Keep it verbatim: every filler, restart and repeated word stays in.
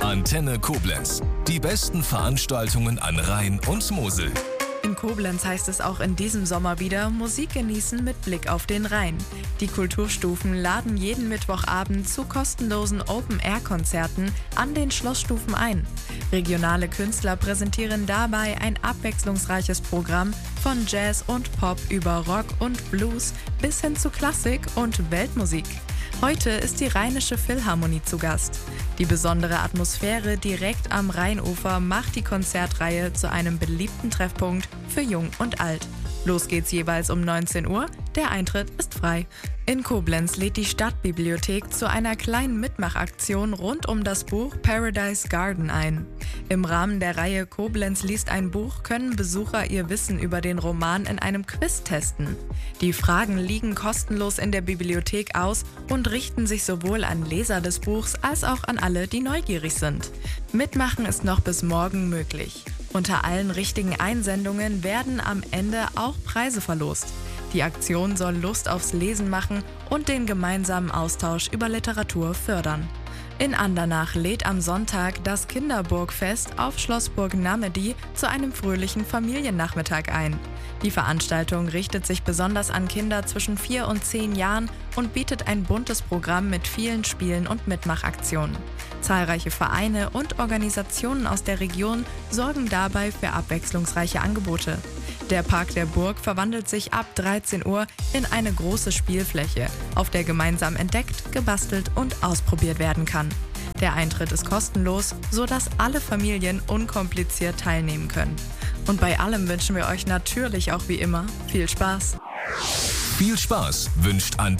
Antenne Koblenz. Die besten Veranstaltungen an Rhein und Mosel. In Koblenz heißt es auch in diesem Sommer wieder Musik genießen mit Blick auf den Rhein. Die Kulturstufen laden jeden Mittwochabend zu kostenlosen Open-Air-Konzerten an den Schlossstufen ein. Regionale Künstler präsentieren dabei ein abwechslungsreiches Programm von Jazz und Pop über Rock und Blues bis hin zu Klassik und Weltmusik. Heute ist die Rheinische Philharmonie zu Gast. Die besondere Atmosphäre direkt am Rheinufer macht die Konzertreihe zu einem beliebten Treffpunkt für Jung und Alt. Los geht's jeweils um neunzehn Uhr, der Eintritt ist frei. In Koblenz lädt die Stadtbibliothek zu einer kleinen Mitmachaktion rund um das Buch Paradise Garden ein. Im Rahmen der Reihe Koblenz liest ein Buch können Besucher ihr Wissen über den Roman in einem Quiz testen. Die Fragen liegen kostenlos in der Bibliothek aus und richten sich sowohl an Leser des Buchs als auch an alle, die neugierig sind. Mitmachen ist noch bis morgen möglich. Unter allen richtigen Einsendungen werden am Ende auch Preise verlost. Die Aktion soll Lust aufs Lesen machen und den gemeinsamen Austausch über Literatur fördern. In Andernach lädt am Sonntag das Kinderburgfest auf Schlossburg Namedy zu einem fröhlichen Familiennachmittag ein. Die Veranstaltung richtet sich besonders an Kinder zwischen vier und zehn Jahren und bietet ein buntes Programm mit vielen Spielen und Mitmachaktionen. Zahlreiche Vereine und Organisationen aus der Region sorgen dabei für abwechslungsreiche Angebote. Der Park der Burg verwandelt sich ab dreizehn Uhr in eine große Spielfläche, auf der gemeinsam entdeckt, gebastelt und ausprobiert werden kann. Der Eintritt ist kostenlos, sodass alle Familien unkompliziert teilnehmen können. Und bei allem wünschen wir euch natürlich auch wie immer viel Spaß. Viel Spaß wünscht Antenne